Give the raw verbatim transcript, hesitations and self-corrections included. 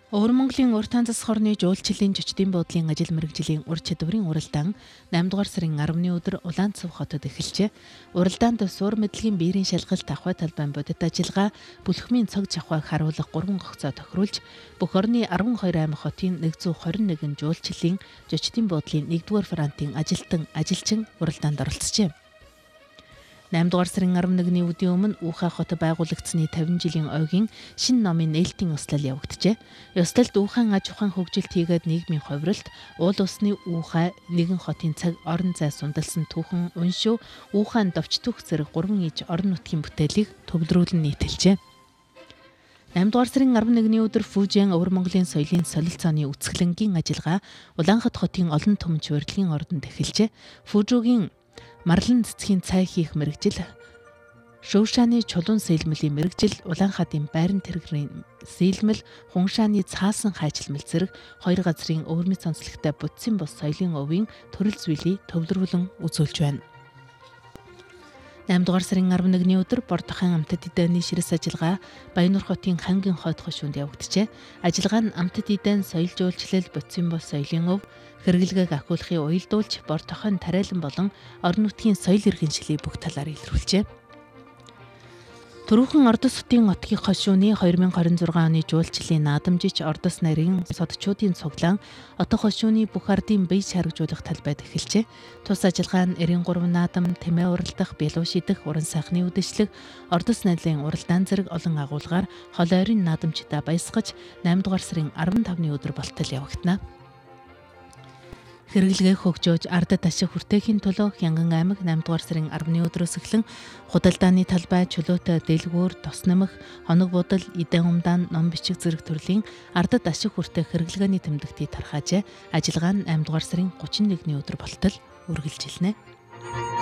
Өвөр Монголын урт ханцас хорны жуулчлалын зочдын буудлын ажил мэргэжлийн ур чадварын уралдаан найман дугаар сарын аравны өдөр Улаанцав хотод эхэлжээ. Уралдаанд суур мэдлэгийн биерийн шалгалт ахуй талбайн бодит ажиллагаа, бүлхмийн цог жавхайг харуулах гурван гогцоо тохируулж, бүх орны арван хоёр аймаг хотын нэгдүгээр хорин нэгэн жуулчлалын зочдын буудлын нэгдүгээр фронтын ажилтан ажилчин уралдаанд оролцжээ. найман дугаар сарын арван нэгний өдийн өмнө Уухай хот байгуулагдсны тавин жилийн ойгийн шинэ номын нээлтийн ёслол явагджээ. Ёслолд Уухайн аж ахуйн хөгжилт хийгээд нийгмийн ховролт, уул усны Уухай нэгэн хотын цаг орон зай сундалсан түүхэн уншив, Уухайн довч түүх зэрэг гурван иж орон нутгийн бүтээлийг төвлөрүүлэн нийтэлжээ. найман дугаар сарын арван нэгний өдөр Фужийн Өвөр Монголын соёлын солилцооны үцгэлэнгийн ажиллагаа Улаанхат хотын олон түмэн урилгын ордонд эхэлжээ. Фужүүгийн Марлан цэцгийн цай хийх мэргэжил, Шөвшааны чулуун сэлмэлийн мэргэжил, Улаанхатын байран тэрэгрийн сэлмэл, Хуншааны цаасан хайчилмэл зэрэг хоёр газрын өвөрмөц онцлогтой бүтцийн бус соёлын өвийн төрөл зүйлийг төвлөрүүлэн үзүүлж байна. найман дугаар сарын арван нэгний өдөр Бордохайн амтд эдэний ширээс ажиллагаа Баянур хотын Хангийн хойд хошуунд явагджээ. Ажиллагаа нь амтд эдэн соёл жуулчлал, бүтцийн бус соёлын өв, хэрэглэгээг ахиулахыг уялдуулж, Бордохайн тариалан болон орон нутгийн соёл иргэншилийг бүх талаар илрүүлжээ. Түрүүхэн Ордос хотын Отгийн хошууны хоёр мянга хорин зургаан оны жуулчлалын наадамжич Ордос нарийн содчуудын цуглаан Отог хошууны бүх ардын бие шаргажуулах талбайд эхэлжээ. Тус ажиллагаа нь эрийн гурван наадам, тэмээ уралдах, бэлүү шидэх, уран сайхны үдэшлэг, Ордос найдлын уралдаан зэрэг олон агуулгаар хол ойрын наадамчдаа баясгаж найман дугаар сарын арван тавны өдөр болтол явагдана. Хэрэглэгээ хөгжөөж ардад ашиг хүртээхийн тулд Хянган аймаг найман дугаар сарын арваны өдрөөс эхлэн худалдааны талбай, чулуутай дэлгүүр, тос нэмэх, хоног будал, эдэн умдаан, ном бичиг зэрэг төрлийн ардад ашиг хүртээх хэрэглгээний тэмдэгтийг тархаажээ. Ажиллагаа нь найман дугаар сарын гучин нэгний өдөр болтол үргэлжилнэ.